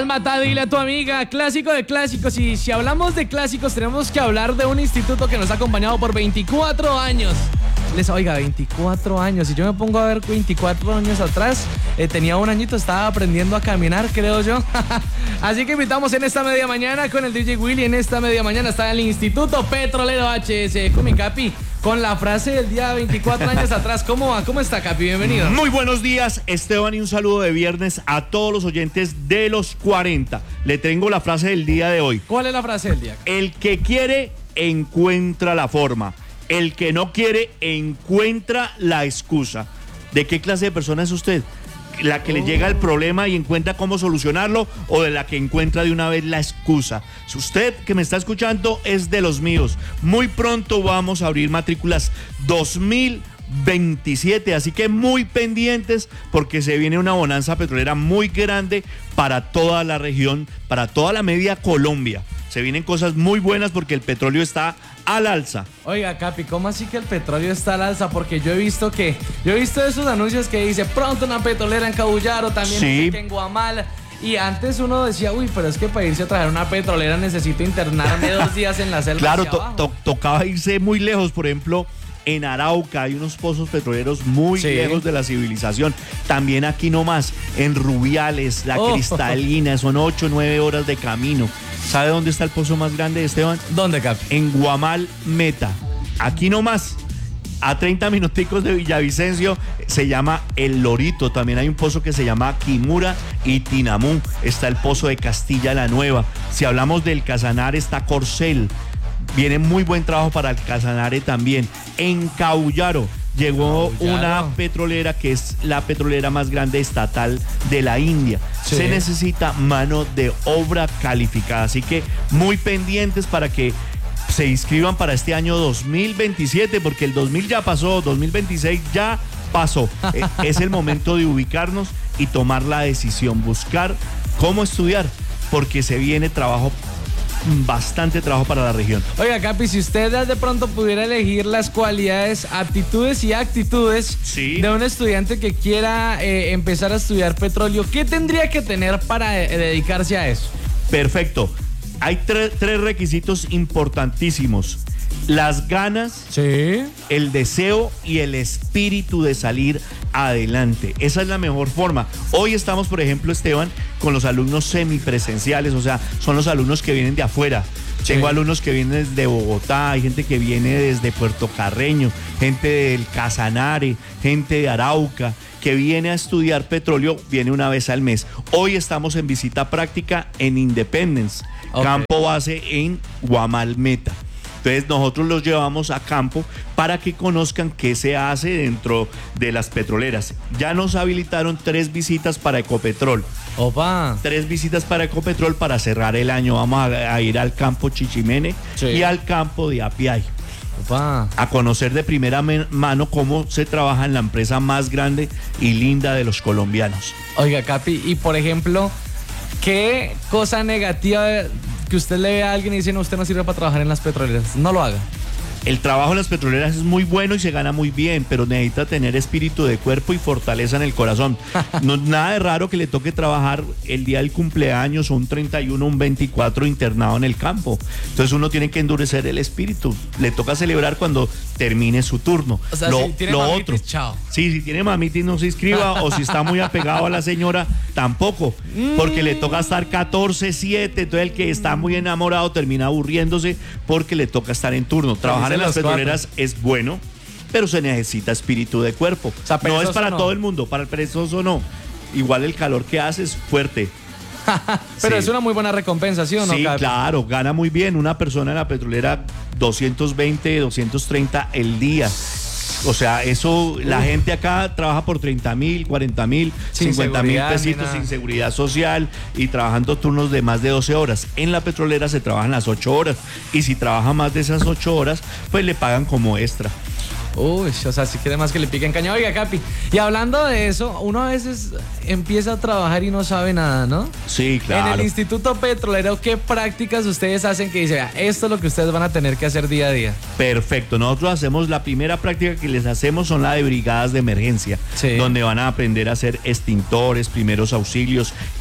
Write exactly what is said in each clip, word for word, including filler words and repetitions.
Dálmata, dile a tu amiga, clásico de clásicos. Y si hablamos de clásicos, tenemos que hablar de un instituto que nos ha acompañado por veinticuatro años. Les oiga, veinticuatro años. Si yo me pongo a ver veinticuatro años atrás, eh, tenía un añito, estaba aprendiendo a caminar, creo yo. Así que invitamos en esta media mañana con el D J Willy. En esta media mañana está el Instituto Petrolero H S. Con mi Capi, con la frase del día veinticuatro años atrás. ¿Cómo va? ¿Cómo está, Capi? Bienvenido. Muy buenos días, Esteban, y un saludo de viernes a todos los oyentes de los cuarenta. Le tengo la frase del día de hoy. ¿Cuál es la frase del día? El que quiere, encuentra la forma. El que no quiere, encuentra la excusa. ¿De qué clase de persona es usted? ¿La que oh. le llega el problema y encuentra cómo solucionarlo, o de la que encuentra de una vez la excusa? Si usted que me está escuchando es de los míos, muy pronto vamos a abrir matrículas dos mil veintisiete, así que muy pendientes porque se viene una bonanza petrolera muy grande para toda la región, para toda la media Colombia. Se vienen cosas muy buenas porque el petróleo está al alza. Oiga, Capi, ¿cómo así que el petróleo está al alza? Porque yo he visto que, yo he visto esos anuncios que dice pronto una petrolera en Cabullaro, también sí. dice que en Guamal. Y antes uno decía, uy, pero es que para irse a traer una petrolera necesito internarme dos días en la selva. Claro, to, to, tocaba irse muy lejos. Por ejemplo, en Arauca hay unos pozos petroleros muy sí. lejos de la civilización. También aquí nomás, en Rubiales, La oh. Cristalina, son ocho, nueve horas de camino. ¿Sabe dónde está el pozo más grande, Esteban? ¿Dónde, Capi? En Guamal, Meta. Aquí nomás, a treinta minuticos de Villavicencio, se llama El Lorito. También hay un pozo que se llama Quimura y Tinamú. Está el pozo de Castilla la Nueva. Si hablamos del Casanare, está Corcel. Viene muy buen trabajo para el Casanare también. En Cabullaro llegó Cabullaro. una petrolera que es la petrolera más grande estatal de la India. Sí. Se necesita mano de obra calificada, así que muy pendientes para que se inscriban para este año dos mil veintisiete, porque el dos mil ya pasó, dos mil veintiséis ya pasó. Es el momento de ubicarnos y tomar la decisión, buscar cómo estudiar, porque se viene trabajo, bastante trabajo para la región. Oiga, Capi, si usted de pronto pudiera elegir las cualidades, aptitudes y actitudes sí. de un estudiante que quiera eh, empezar a estudiar petróleo, ¿qué tendría que tener para eh, dedicarse a eso? Perfecto. Hay tre- tres requisitos importantísimos: las ganas, sí. el deseo y el espíritu de salir adelante. Esa es la mejor forma. Hoy estamos, por ejemplo, Esteban, con los alumnos semipresenciales, o sea, son los alumnos que vienen de afuera. Sí. Tengo alumnos que vienen desde Bogotá, hay gente que viene desde Puerto Carreño, gente del Casanare, gente de Arauca, que viene a estudiar petróleo, viene una vez al mes. Hoy estamos en visita práctica en Independence, okay. campo base en Guamal, Meta. Entonces nosotros los llevamos a campo para que conozcan qué se hace dentro de las petroleras. Ya nos habilitaron tres visitas para Ecopetrol. Opa. Tres visitas para Ecopetrol para cerrar el año. Vamos a, a ir al campo Chichimene sí. y al campo de Apiay. Opa. A conocer de primera mano cómo se trabaja en la empresa más grande y linda de los colombianos. Oiga, Capi, y por ejemplo, ¿qué cosa negativa que usted le ve a alguien y dice, no, usted no sirve para trabajar en las petroleras? No lo haga. El trabajo en las petroleras es muy bueno y se gana muy bien, pero necesita tener espíritu de cuerpo y fortaleza en el corazón. No, nada de raro que le toque trabajar el día del cumpleaños o un treinta y uno, un veinticuatro internado en el campo. Entonces uno tiene que endurecer el espíritu. Le toca celebrar cuando termine su turno. O sea, lo, si tiene lo mamitis, otro. chao. Sí, si tiene mamitis no se inscriba, o si está muy apegado a la señora, tampoco, porque le toca estar catorce siete, entonces el que está muy enamorado termina aburriéndose porque le toca estar en turno. Trabajar en las petroleras es bueno, pero se necesita espíritu de cuerpo. O sea, no es para no. todo el mundo, para el perezoso no. Igual el calor que hace es fuerte. Pero sí. es una muy buena recompensa, ¿sí o no? Sí, Capi? Claro, gana muy bien. Una persona en la petrolera doscientos veinte, doscientos treinta el día. O sea, eso, la Uf. gente acá trabaja por treinta mil, cuarenta mil, cincuenta mil pesitos sin seguridad social y trabajando turnos de más de doce horas. En la petrolera se trabajan las ocho horas y si trabaja más de esas ocho horas, pues le pagan como extra. Uy, o sea, si quiere más que le piquen caña. Oiga, Capi, y hablando de eso, uno a veces empieza a trabajar y no sabe nada, ¿no? Sí, claro. En el Instituto Petrolero, ¿qué prácticas ustedes hacen que dice, vea, esto es lo que ustedes van a tener que hacer día a día? Perfecto, nosotros hacemos, la primera práctica que les hacemos son la de brigadas de emergencia, sí. donde van a aprender a hacer extintores, primeros auxilios,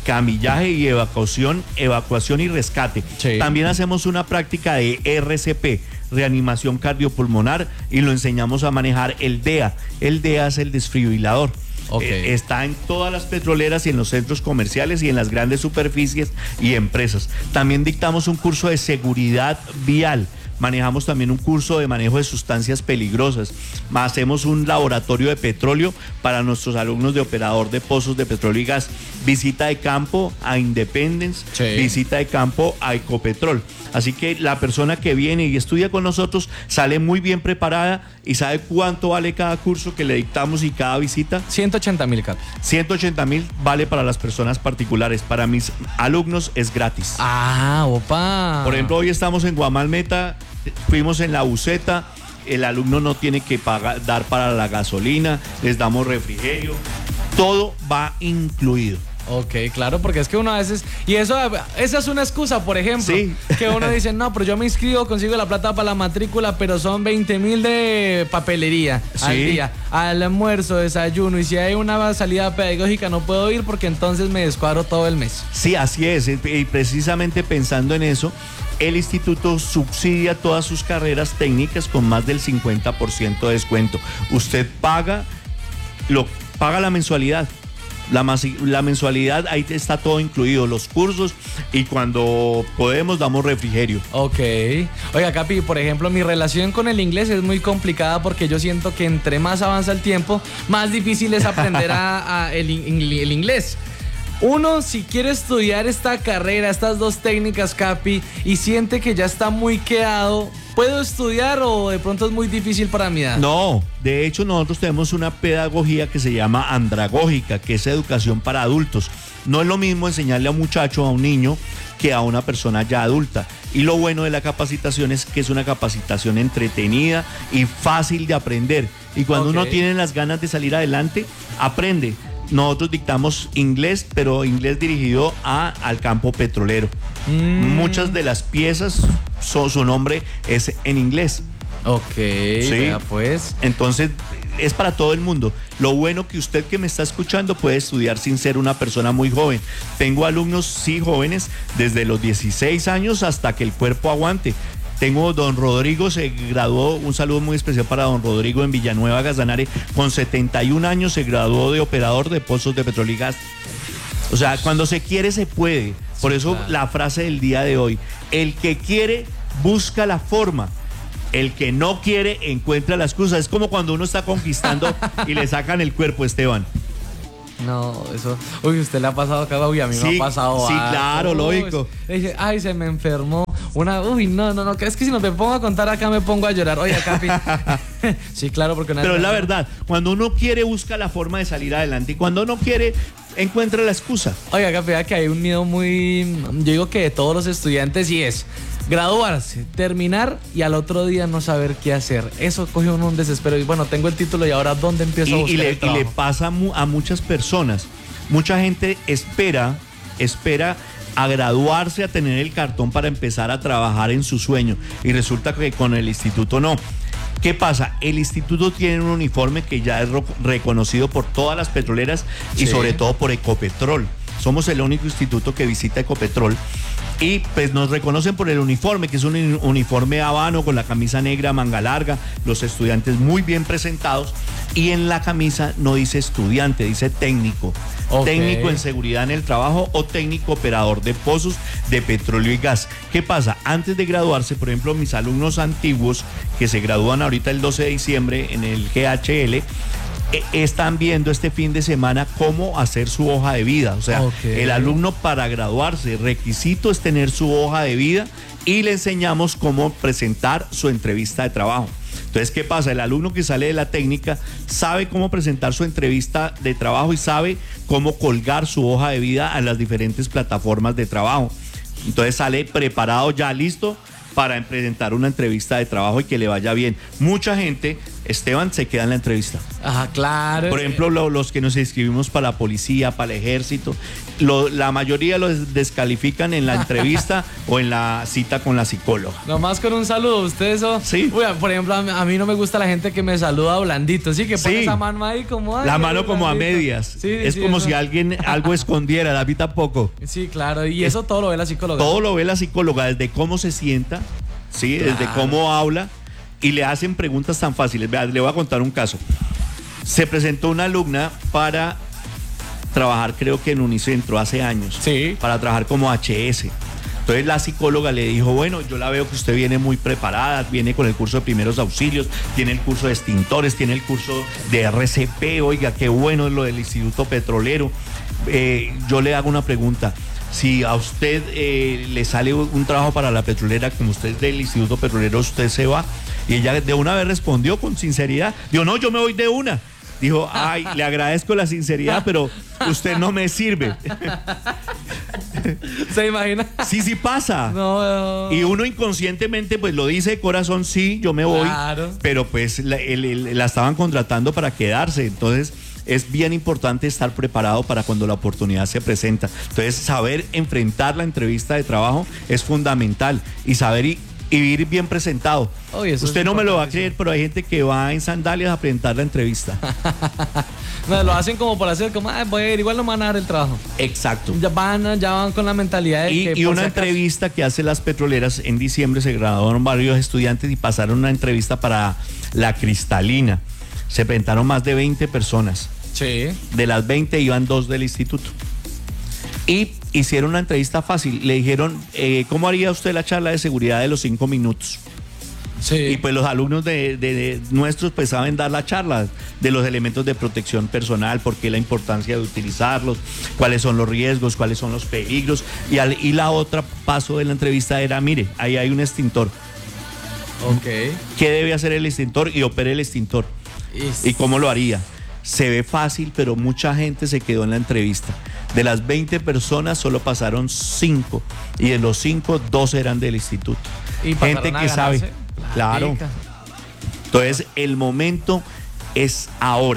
camillaje y evacuación, evacuación y rescate. Sí. También hacemos una práctica de R C P, reanimación cardiopulmonar, y lo enseñamos a manejar el D E A. El D E A es el desfibrilador. Okay. Eh, está en todas las petroleras y en los centros comerciales y en las grandes superficies y empresas. También dictamos un curso de seguridad vial. Manejamos también un curso de manejo de sustancias peligrosas. Hacemos un laboratorio de petróleo para nuestros alumnos de operador de pozos de petróleo y gas. Visita de campo a Independence, sí. Visita de campo a Ecopetrol. Así que la persona que viene y estudia con nosotros sale muy bien preparada y sabe cuánto vale cada curso que le dictamos y cada visita. ciento ochenta mil, Capi. ciento ochenta mil vale para las personas particulares. Para mis alumnos es gratis. Ah, opa. Por ejemplo, hoy estamos en Guamalmeta, fuimos en la buceta, el alumno no tiene que pagar, dar para la gasolina, les damos refrigerio, todo va incluido. Ok, claro, porque es que uno a veces, y eso, esa es una excusa, por ejemplo, sí. que uno dice, no, pero yo me inscribo, consigo la plata para la matrícula, pero son veinte mil de papelería sí. al día, al almuerzo, desayuno, y si hay una salida pedagógica no puedo ir porque entonces me descuadro todo el mes. Sí, así es, y precisamente pensando en eso, el instituto subsidia todas sus carreras técnicas con más del cincuenta por ciento de descuento. Usted paga, lo, paga la mensualidad. La, la mensualidad, ahí está todo incluido, los cursos, y cuando podemos damos refrigerio. Ok. Oiga, Capi, por ejemplo, mi relación con el inglés es muy complicada porque yo siento que entre más avanza el tiempo, más difícil es aprender a, a el, el inglés. Uno, si quiere estudiar esta carrera, estas dos técnicas, Capi, y siente que ya está muy quedado, ¿puedo estudiar o de pronto es muy difícil para mi edad? No, de hecho nosotros tenemos una pedagogía que se llama andragógica, que es educación para adultos. No es lo mismo enseñarle a un muchacho, a un niño, que a una persona ya adulta. Y lo bueno de la capacitación es que es una capacitación entretenida y fácil de aprender. Y cuando okay. uno tiene las ganas de salir adelante, aprende. Nosotros dictamos inglés, pero inglés dirigido a, al campo petrolero. Mm. Muchas de las piezas, son, su nombre es en inglés. Ok, sí. Ya pues. Entonces, es para todo el mundo. Lo bueno que usted que me está escuchando puede estudiar sin ser una persona muy joven. Tengo alumnos, sí, jóvenes, desde los dieciséis años hasta que el cuerpo aguante. Tengo don Rodrigo, se graduó, un saludo muy especial para don Rodrigo en Villanueva, Casanare, con setenta y un años se graduó de operador de pozos de petróleo y gas. O sea, cuando se quiere, se puede. Por eso claro. La frase del día de hoy, el que quiere, busca la forma. El que no quiere, encuentra la excusa. Es como cuando uno está conquistando y le sacan el cuerpo, Esteban. No, eso. Uy, usted le ha pasado acá, uy, a mí sí, me ha pasado. Sí, algo. Claro, uy, lógico. Dice, ay, se me enfermó. Una, uy, no, no, no, es que si no me pongo a contar acá me pongo a llorar. Oye, Capi. Sí, claro, porque una Pero es la verdad, cuando uno quiere, busca la forma de salir adelante. Y cuando no quiere, encuentra la excusa. Oiga, Capi, que hay un miedo muy. Yo digo que de todos los estudiantes, y es graduarse, terminar y al otro día no saber qué hacer. Eso coge uno un desespero. Y bueno, tengo el título y ahora ¿dónde empiezo y, a buscar y le, el trabajo? Y le pasa a muchas personas. Mucha gente espera, espera a graduarse, a tener el cartón para empezar a trabajar en su sueño. Y resulta que con el instituto no. ¿Qué pasa? El instituto tiene un uniforme que ya es reconocido por todas las petroleras y sí. Sobre todo por Ecopetrol. Somos el único instituto que visita Ecopetrol. Y pues nos reconocen por el uniforme, que es un uniforme habano con la camisa negra, manga larga, los estudiantes muy bien presentados, y en la camisa no dice estudiante, dice técnico. Okay. Técnico en seguridad en el trabajo o técnico operador de pozos de petróleo y gas. ¿Qué pasa? Antes de graduarse, por ejemplo, mis alumnos antiguos que se gradúan ahorita el doce de diciembre en el G H L, están viendo este fin de semana cómo hacer su hoja de vida. O sea, okay. El alumno para graduarse, requisito es tener su hoja de vida y le enseñamos cómo presentar su entrevista de trabajo. Entonces, ¿qué pasa? El alumno que sale de la técnica sabe cómo presentar su entrevista de trabajo y sabe cómo colgar su hoja de vida a las diferentes plataformas de trabajo. Entonces sale preparado, ya listo, para presentar una entrevista de trabajo y que le vaya bien. Mucha gente, Esteban, se queda en la entrevista. Ajá, claro. Por ejemplo, lo, los que nos inscribimos para la policía, para el ejército, lo, la mayoría los descalifican en la entrevista o en la cita con la psicóloga. Nomás con un saludo, ustedes son... Sí. Uy, por ejemplo, a mí, a mí no me gusta la gente que me saluda blandito, sí, que pone Sí. esa mano ahí como... ay, La mano como a blandito. medias. Sí, sí, es sí, como eso. si alguien algo escondiera, a mí tampoco. Sí, claro, y eso todo lo ve la psicóloga. Todo lo ve la psicóloga, desde cómo se sienta, ¿sí? Claro. Desde cómo habla, y le hacen preguntas tan fáciles. Vea, le voy a contar un caso. Se presentó una alumna para trabajar, creo que en Unicentro, hace años. Sí. Para trabajar como H S. Entonces la psicóloga le dijo, bueno, yo la veo que usted viene muy preparada, viene con el curso de primeros auxilios, tiene el curso de extintores, tiene el curso de R C P, oiga, qué bueno es lo del Instituto Petrolero. Eh, yo le hago una pregunta. Si a usted eh, le sale un trabajo para la petrolera, como usted es del Instituto Petrolero, ¿usted se va? Y ella de una vez respondió con sinceridad. Dijo, no, yo me voy de una. Dijo, ay, le agradezco la sinceridad, pero usted no me sirve. ¿Se imagina? Sí, sí pasa. No, no. Y uno inconscientemente pues lo dice de corazón, sí, yo me voy. Claro. Pero pues la, el- el- la estaban contratando para quedarse. Entonces es bien importante estar preparado para cuando la oportunidad se presenta. Entonces saber enfrentar la entrevista de trabajo es fundamental. Y saber y, y ir bien presentado. Uy, eso Usted es no me lo va a importantísimo. creer, pero hay gente que va en sandalias a presentar la entrevista. No, lo hacen como por hacer, como, ay, voy a ir, igual no me van a dar el trabajo. Exacto. Ya van, ya van con la mentalidad de Y, que... y por una si acaso- entrevista que hace las petroleras, en diciembre se graduaron varios estudiantes y pasaron una entrevista para la Cristalina. Se presentaron más de veinte personas. Sí. De las veinte iban dos del instituto. Y hicieron una entrevista fácil. Le dijeron, eh, ¿cómo haría usted la charla de seguridad de los cinco minutos? Sí. Y pues los alumnos de, de- de nuestros pues saben dar la charla de los elementos de protección personal, por qué la importancia de utilizarlos, cuáles son los riesgos, cuáles son los peligros. Y, al, y la otra paso de la entrevista era, mire, ahí hay un extintor. Ok. ¿Qué debe hacer el extintor? Y opere el extintor. Y, ¿Y cómo lo haría? Se ve fácil, pero mucha gente se quedó en la entrevista. De las veinte personas solo pasaron cinco. Y de los cinco, dos eran del instituto. y Gente pasaron a que sabe. ganarse Claro. platica. Entonces, el momento es ahora.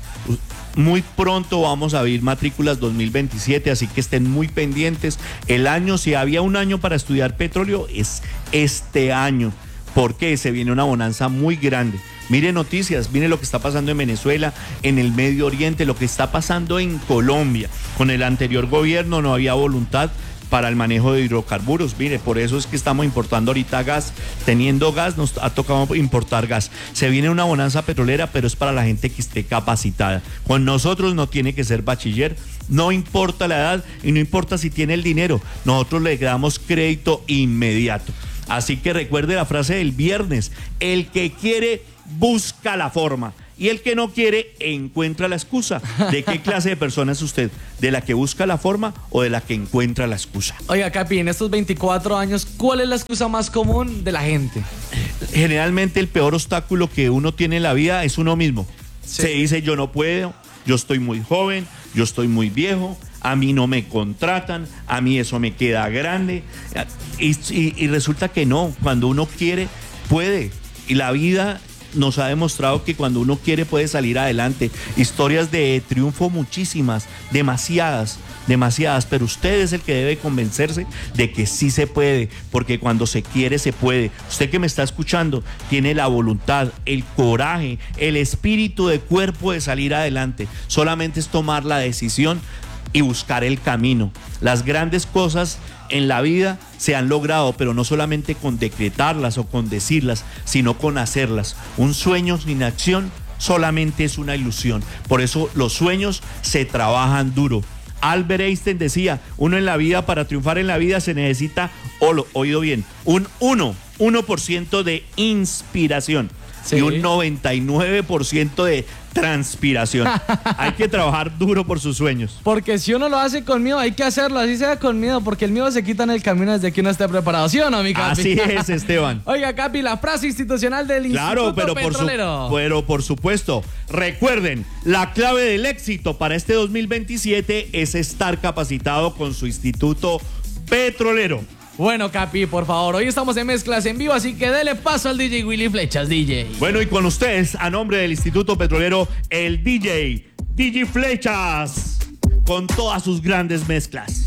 Muy pronto vamos a abrir matrículas dos mil veintisiete, así que estén muy pendientes. El año, si había un año para estudiar petróleo, es este año, porque se viene una bonanza muy grande. Mire noticias, mire lo que está pasando en Venezuela, en el Medio Oriente, lo que está pasando en Colombia. Con el anterior gobierno no había voluntad para el manejo de hidrocarburos. Mire, por eso es que estamos importando ahorita gas. Teniendo gas, nos ha tocado importar gas. Se viene una bonanza petrolera, pero es para la gente que esté capacitada. Con nosotros no tiene que ser bachiller, no importa la edad y no importa si tiene el dinero. Nosotros le damos crédito inmediato. Así que recuerde la frase del viernes: el que quiere, busca la forma. Y el que no quiere, encuentra la excusa. ¿De qué clase de persona es usted? ¿De la que busca la forma o de la que encuentra la excusa? Oiga, Capi, en estos veinticuatro años, ¿cuál es la excusa más común de la gente? Generalmente el peor obstáculo que uno tiene en la vida es uno mismo. Sí. Se dice, yo no puedo, yo estoy muy joven, yo estoy muy viejo, a mí no me contratan, a mí eso me queda grande. Y, y- y resulta que no, cuando uno quiere, puede. Y la vida nos ha demostrado que cuando uno quiere puede salir adelante. Historias de triunfo muchísimas, demasiadas, demasiadas, pero usted es el que debe convencerse de que sí se puede, porque cuando se quiere se puede. Usted que me está escuchando tiene la voluntad, el coraje, el espíritu de cuerpo de salir adelante. Solamente es tomar la decisión y buscar el camino. Las grandes cosas en la vida se han logrado, pero no solamente con decretarlas o con decirlas, sino con hacerlas. Un sueño sin acción solamente es una ilusión. Por eso los sueños se trabajan duro. Albert Einstein decía, uno en la vida, para triunfar en la vida se necesita, o oído bien, un uno, uno por ciento de inspiración. Sí. Y un noventa y nueve por ciento de transpiración. Hay que trabajar duro por sus sueños. Porque si uno lo hace con miedo, hay que hacerlo, así sea con miedo, porque el miedo se quita en el camino desde que uno esté preparado, ¿sí o no, mi Capi? Así es, Esteban. Oiga, Capi, la frase institucional del Claro, Instituto pero por, su- Petrolero. pero por supuesto, recuerden, la clave del éxito para este dos mil veintisiete es estar capacitado con su Instituto Petrolero. Bueno, Capi, por favor, hoy estamos en mezclas en vivo, así que dele paso al D J Willy Flechas, D J. Bueno, y con ustedes, a nombre del Instituto Petrolero, el D J, D J Flechas, con todas sus grandes mezclas.